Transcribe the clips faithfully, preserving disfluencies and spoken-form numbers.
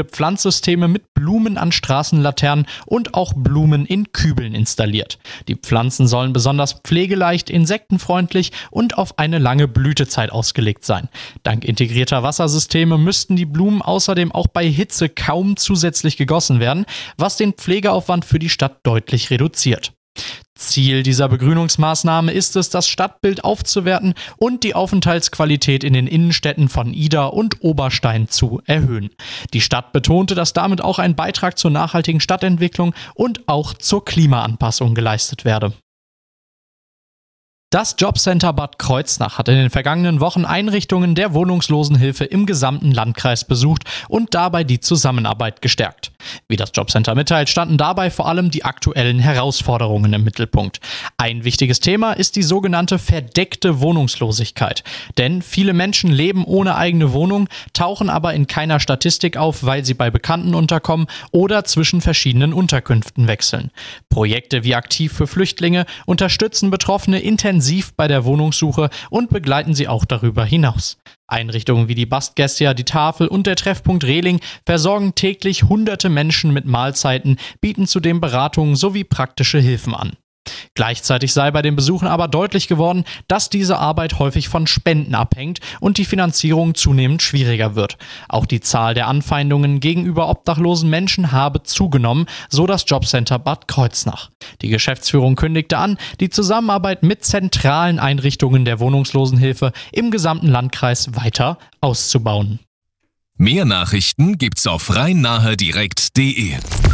Pflanzsysteme mit Blumen an Straßenlaternen und auch Blumen in Kübeln installiert. Die Pflanzen sollen besonders pflegeleicht, insektenfreundlich und auf eine lange Blütezeit ausgelegt sein. Dank integrierter Wassersysteme müssten die Blumen außerdem auch bei Hitze kaum zusätzlich gegossen werden, was den Pflegeaufwand für die Stadt deutlich reduziert. Ziel dieser Begrünungsmaßnahme ist es, das Stadtbild aufzuwerten und die Aufenthaltsqualität in den Innenstädten von Ida und Oberstein zu erhöhen. Die Stadt betonte, dass damit auch ein Beitrag zur nachhaltigen Stadtentwicklung und auch zur Klimaanpassung geleistet werde. Das Jobcenter Bad Kreuznach hat in den vergangenen Wochen Einrichtungen der Wohnungslosenhilfe im gesamten Landkreis besucht und dabei die Zusammenarbeit gestärkt. Wie das Jobcenter mitteilt, standen dabei vor allem die aktuellen Herausforderungen im Mittelpunkt. Ein wichtiges Thema ist die sogenannte verdeckte Wohnungslosigkeit. Denn viele Menschen leben ohne eigene Wohnung, tauchen aber in keiner Statistik auf, weil sie bei Bekannten unterkommen oder zwischen verschiedenen Unterkünften wechseln. Projekte wie Aktiv für Flüchtlinge unterstützen Betroffene intensiv bei der Wohnungssuche und begleiten sie auch darüber hinaus. Einrichtungen wie die Bastgestia, die Tafel und der Treffpunkt Rehling versorgen täglich hunderte Menschen mit Mahlzeiten, bieten zudem Beratungen sowie praktische Hilfen an. Gleichzeitig sei bei den Besuchen aber deutlich geworden, dass diese Arbeit häufig von Spenden abhängt und die Finanzierung zunehmend schwieriger wird. Auch die Zahl der Anfeindungen gegenüber obdachlosen Menschen habe zugenommen, so das Jobcenter Bad Kreuznach. Die Geschäftsführung kündigte an, die Zusammenarbeit mit zentralen Einrichtungen der Wohnungslosenhilfe im gesamten Landkreis weiter auszubauen. Mehr Nachrichten gibt's auf rhein-nahe direkt punkt de.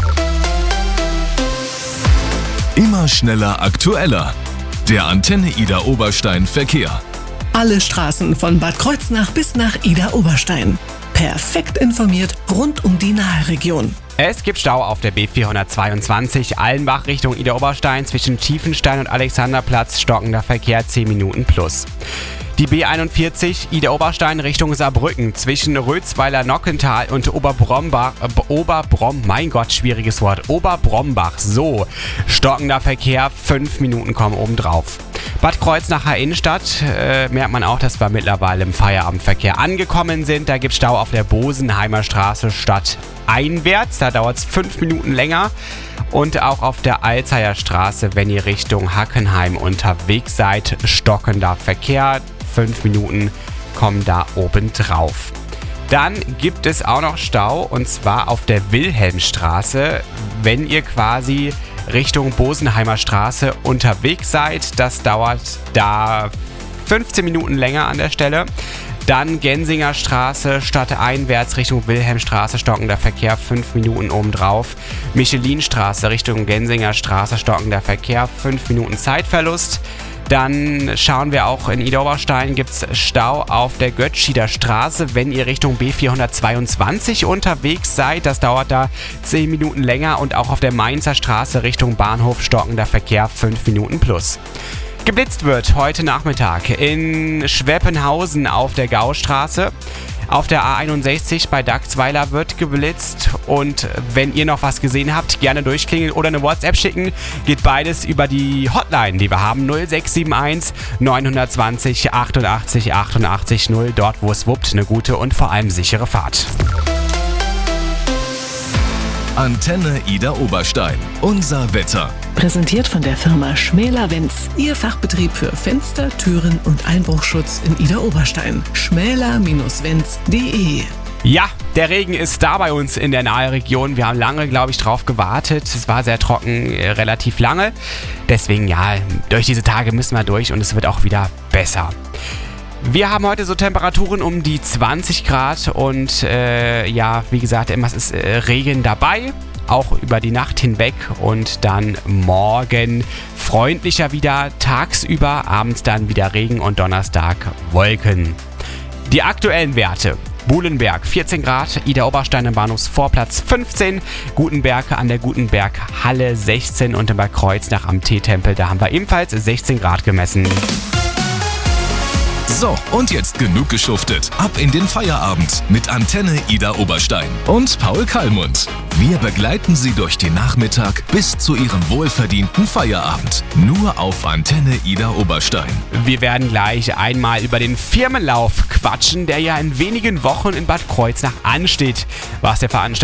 Immer schneller, aktueller. Der Antenne Ida Oberstein Verkehr. Alle Straßen von Bad Kreuznach bis nach Ida Oberstein. Perfekt informiert rund um die Nahe-Region. Es gibt Stau auf der B vierhundertzweiundzwanzig Allenbach Richtung Ida Oberstein zwischen Tiefenstein und Alexanderplatz, stockender Verkehr zehn Minuten plus. Die B einundvierzig Ida Oberstein Richtung Saarbrücken zwischen Rötzweiler-Nockental und Oberbrombach, äh, Oberbrom, mein Gott, schwieriges Wort, Oberbrombach, so, stockender Verkehr, fünf Minuten kommen obendrauf. Bad Kreuznacher Innenstadt, äh, merkt man auch, dass wir mittlerweile im Feierabendverkehr angekommen sind. Da gibt es Stau auf der Bosenheimer Straße stadteinwärts, da dauert es fünf Minuten länger. Und auch auf der Alzheimer Straße, wenn ihr Richtung Hackenheim unterwegs seid, stockender Verkehr. Fünf Minuten kommen da oben drauf. Dann gibt es auch noch Stau und zwar auf der Wilhelmstraße, wenn ihr quasi Richtung Bosenheimer Straße unterwegs seid. Das dauert da fünfzehn Minuten länger an der Stelle. Dann Gensinger Straße, stadteinwärts Richtung Wilhelmstraße, stockender Verkehr, fünf Minuten obendrauf. Michelinstraße Richtung Gensinger Straße, stockender Verkehr, fünf Minuten Zeitverlust. Dann schauen wir auch in Ida Oberstein, gibt es Stau auf der Göttschieder Straße, wenn ihr Richtung B vierhundertzweiundzwanzig unterwegs seid. Das dauert da zehn Minuten länger und auch auf der Mainzer Straße Richtung Bahnhof, stockender Verkehr, fünf Minuten plus. Geblitzt wird heute Nachmittag in Schweppenhausen auf der Gaustraße. Auf der A einundsechzig bei Dagzweiler wird geblitzt und wenn ihr noch was gesehen habt, gerne durchklingeln oder eine WhatsApp schicken. Geht beides über die Hotline, die wir haben, null sechs sieben eins neun zwei null achtundachtzig achtundachtzig null. Dort, wo es wuppt, eine gute und vor allem sichere Fahrt. Antenne Ida Oberstein. Unser Wetter. Präsentiert von der Firma Schmäler-Wenz. Ihr Fachbetrieb für Fenster, Türen und Einbruchschutz in Ida Oberstein. schmäler Bindestrich wenz punkt de. Ja, der Regen ist da bei uns in der Nahe-Region. Wir haben lange, glaube ich, drauf gewartet. Es war sehr trocken, äh, relativ lange. Deswegen, ja, durch diese Tage müssen wir durch und es wird auch wieder besser. Wir haben heute so Temperaturen um die zwanzig Grad und äh, ja, wie gesagt, immer ist äh, Regen dabei, auch über die Nacht hinweg und dann morgen freundlicher wieder tagsüber, abends dann wieder Regen und Donnerstag Wolken. Die aktuellen Werte: Buhlenberg vierzehn Grad, Ida Oberstein am Bahnhofsvorplatz fünfzehn, Gutenberg an der Gutenberghalle sechzehn und in Bad Kreuznach am Teetempel, da haben wir ebenfalls sechzehn Grad gemessen. So, und jetzt genug geschuftet. Ab in den Feierabend mit Antenne Ida Oberstein und Paul Kallmund. Wir begleiten Sie durch den Nachmittag bis zu Ihrem wohlverdienten Feierabend. Nur auf Antenne Ida Oberstein. Wir werden gleich einmal über den Firmenlauf quatschen, der ja in wenigen Wochen in Bad Kreuznach ansteht. Was der Veranstalter